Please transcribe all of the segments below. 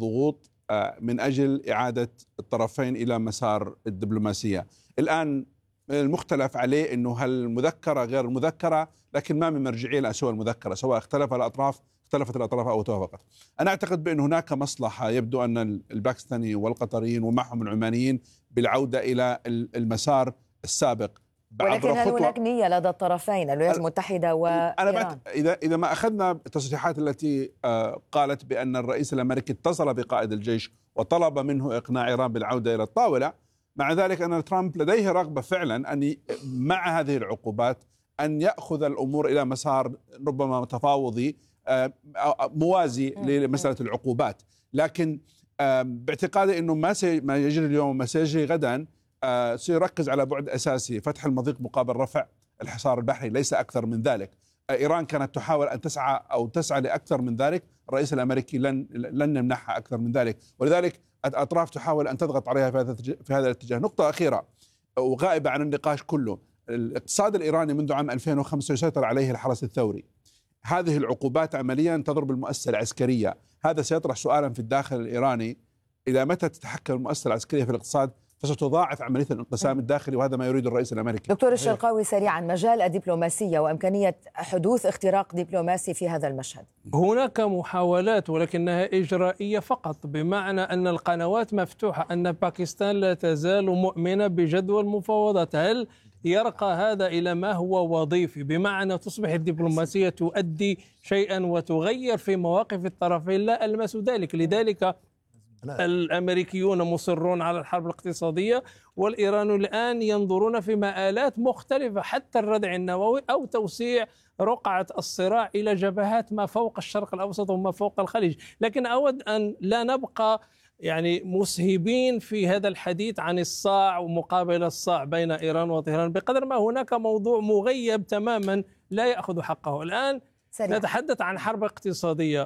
الضغوط من أجل إعادة الطرفين إلى مسار الدبلوماسية. الآن المختلف عليه أنه هل المذكرة غير المذكرة، لكن ما من مرجعية لأسوأ المذكرة، سواء اختلفت الأطراف أو توافقت. أنا أعتقد بأن هناك مصلحة، يبدو أن الباكستاني والقطريين ومعهم العمانيين بالعودة إلى المسار السابق. ولكن هل هناك نية لدى الطرفين الولايات المتحدة وإيران؟ إذا ما أخذنا التصريحات التي قالت بأن الرئيس الأمريكي اتصل بقائد الجيش وطلب منه إقناع إيران بالعودة إلى الطاولة، مع ذلك أن ترامب لديه رغبة فعلا أن مع هذه العقوبات أن يأخذ الأمور إلى مسار ربما تفاوضي موازي لمسألة العقوبات. لكن باعتقادي أنه ما يجري اليوم وما سيجري غدا سيركز على بعد أساسي، فتح المضيق مقابل رفع الحصار البحري، ليس أكثر من ذلك. إيران كانت تحاول أن تسعى لأكثر من ذلك، الرئيس الأمريكي لن يمنحها أكثر من ذلك، ولذلك الأطراف تحاول أن تضغط عليها في هذا الاتجاه. نقطة أخيرة وغائبة عن النقاش كله، الاقتصاد الإيراني منذ عام 2005 يسيطر عليه الحرس الثوري. هذه العقوبات عمليا تضرب المؤسسة العسكرية. هذا سيطرح سؤالا في الداخل الإيراني، إلى متى تتحكم المؤسسة العسكرية في الاقتصاد؟ فستضاعف عملية الانقسام الداخلي، وهذا ما يريد الرئيس الأمريكي. دكتور الشرقاوي، سريعا، مجال الدبلوماسية وإمكانية حدوث اختراق دبلوماسي في هذا المشهد. هناك محاولات ولكنها إجرائية فقط، بمعنى أن القنوات مفتوحة، أن باكستان لا تزال مؤمنة بجدوى المفاوضات. هل يرقى هذا إلى ما هو وظيفي، بمعنى تصبح الدبلوماسية تؤدي شيئا وتغير في مواقف الطرفين؟ لا ألمس ذلك. لذلك الأمريكيون مصرون على الحرب الاقتصادية، والإيرانيون الآن ينظرون في مآلات مختلفة، حتى الردع النووي أو توسيع رقعة الصراع إلى جبهات ما فوق الشرق الأوسط وما فوق الخليج. لكن أود أن لا نبقى مسهبين في هذا الحديث عن الصاع ومقابل الصاع بين إيران وطهران، بقدر ما هناك موضوع مغيب تماما لا يأخذ حقه. الآن نتحدث عن حرب اقتصادية،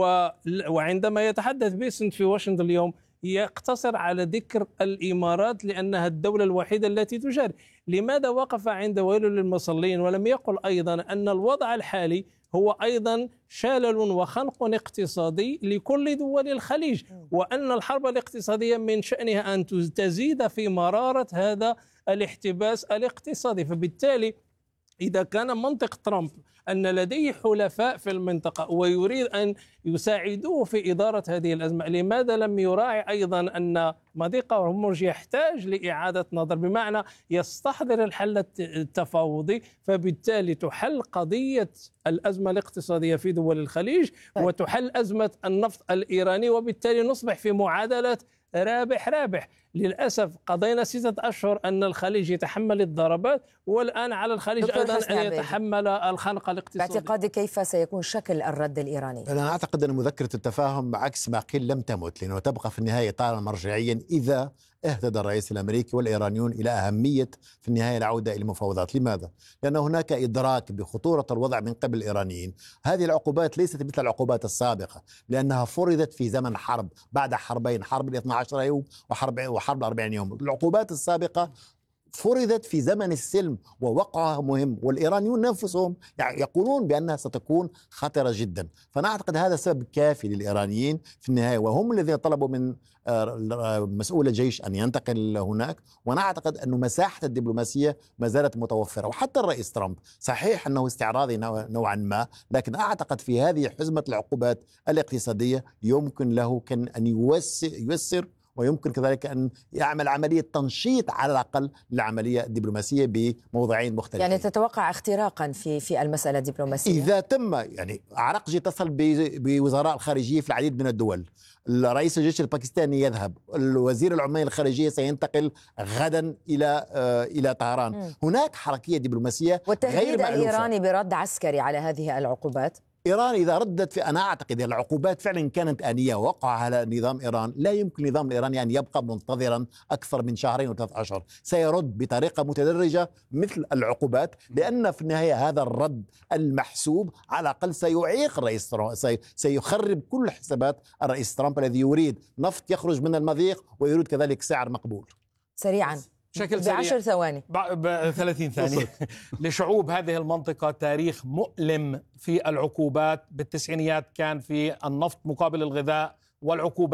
وعندما يتحدث بيسنت في واشنطن اليوم يقتصر على ذكر الإمارات لأنها الدولة الوحيدة التي تشارك. لماذا وقف عند ويل للمصلين ولم يقل أيضا أن الوضع الحالي هو أيضا شلل وخنق اقتصادي لكل دول الخليج، وأن الحرب الاقتصادية من شأنها أن تزيد في مرارة هذا الاحتباس الاقتصادي؟ فبالتالي إذا كان منطق ترامب أن لديه حلفاء في المنطقة ويريد أن يساعدوه في إدارة هذه الأزمة، لماذا لم يراعي أيضا أن مضيق هرمز يحتاج لإعادة نظر، بمعنى يستحضر الحل التفاوضي، فبالتالي تحل قضية الأزمة الاقتصادية في دول الخليج وتحل أزمة النفط الإيراني، وبالتالي نصبح في معادلة رابح رابح. للأسف قضينا 6 أشهر أن الخليج يتحمل الضربات، والآن على الخليج أيضا أن يتحمل الخنق الاقتصادي. باعتقادك كيف سيكون شكل الرد الإيراني؟ أنا أعتقد أن مذكرة التفاهم عكس ما قيل لم تمت، لأنه تبقى في النهاية إطارا مرجعيا إذا اهتدى الرئيس الأمريكي والإيرانيون إلى أهمية في النهاية العودة إلى المفاوضات. لماذا؟ لأن هناك إدراك بخطورة الوضع من قبل الإيرانيين. هذه العقوبات ليست مثل العقوبات السابقة، لأنها فرضت في زمن حرب، بعد حربين، حرب 12 يوم وحرب 40 يوم. العقوبات السابقة فرضت في زمن السلم ووقعها مهم، والإيرانيون نفسهم يقولون بأنها ستكون خطرة جدا. فأنا أعتقد هذا سبب كافي للإيرانيين في النهاية، وهم الذين طلبوا من مسؤول الجيش أن ينتقل هناك. وأنا أعتقد أن مساحة الدبلوماسية ما زالت متوفرة. وحتى الرئيس ترامب صحيح أنه استعراضي نوعا ما، لكن أعتقد في هذه حزمة العقوبات الاقتصادية يمكن له أن يوسر ويمكن كذلك أن يعمل عملية تنشيط على الأقل للعملية الدبلوماسية بموضعين مختلفين. يعني تتوقع اختراقا في المسألة الدبلوماسية إذا تم، عراقجي اتصل بوزراء الخارجية في العديد من الدول، الرئيس الجيش الباكستاني يذهب، الوزير العماني الخارجية سينتقل غدا إلى طهران. هناك حركية دبلوماسية والتهديد الإيراني برد عسكري على هذه العقوبات. إيران إذا ردت أنا أعتقد العقوبات فعلا كانت آنية ووقع على نظام إيران، لا يمكن النظام الإيراني أن يبقى منتظرا أكثر من 2 و3 أشهر. سيرد بطريقة متدرجة مثل العقوبات، لأن في النهاية هذا الرد المحسوب على الأقل سيعيق الرئيس ترامب، سيخرب كل حسابات الرئيس ترامب الذي يريد نفط يخرج من المضيق ويريد كذلك سعر مقبول. سريعا ب10 ثواني، ب30 ثانية. لشعوب هذه المنطقة تاريخ مؤلم في العقوبات. بالتسعينيات كان في النفط مقابل الغذاء والعقوبات